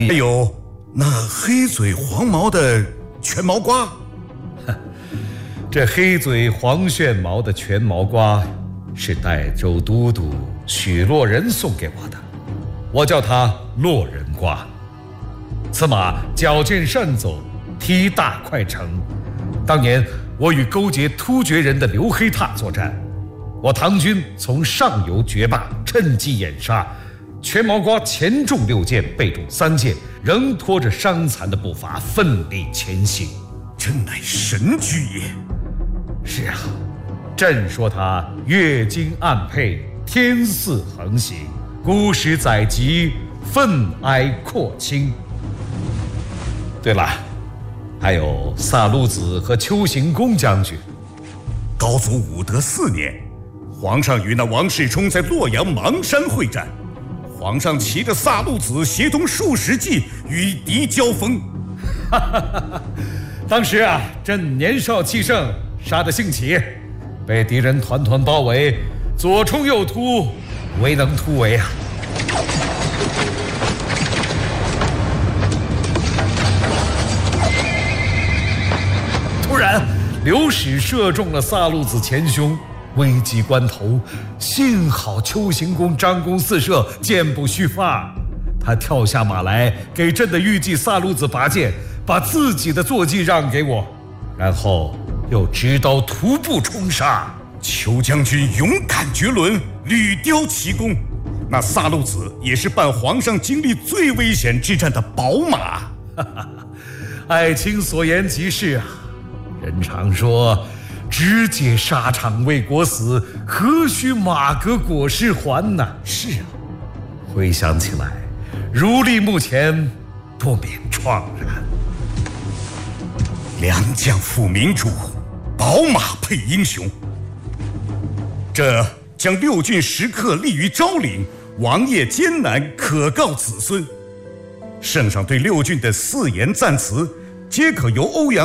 还有那黑嘴黄毛的全毛瓜。 这黑嘴黄炫毛的全毛瓜是代州都督许洛人送给我的，我叫他洛人瓜。此马矫健善走，体大快成。当年我与勾结突厥人的刘黑闼作战，我唐军从上游决坝，趁机掩杀。全毛瓜前中6箭，背中3箭，仍拖着伤残的步伐奋力前行。 真乃神驹也。 是啊，朕说他越经暗配，天似横行，孤史载籍，愤哀廓清。对了，还有萨禄子和丘行恭将军。 高祖武德4年，皇上与那王世充在洛阳邙山会战，皇上骑着萨禄子协同数十骑与敌交锋。 当时啊，朕年少气盛，杀得兴起，被敌人团团包围，左冲右突，未能突围啊。突然，流矢射中了萨禄子前胸，危急关头，幸好丘行恭、张弓4射，箭不虚发。他跳下马来，给朕的御骑萨禄子拔剑，把自己的坐骑让给我，然后又执刀徒步冲杀。 丘将军勇敢绝伦，屡雕奇功。那萨禄子也是伴皇上经历最危险之战的宝马。 爱卿所言极是啊。人常说，直解沙场为国死，何须马革裹尸还呢？ 是啊， 回想起来，如历目前，不免怆然。 良将辅民主，宝马配英雄。这将6郡时刻立于昭陵，王业艰难，可告子孙。圣上对6郡的4言赞词，皆可由欧阳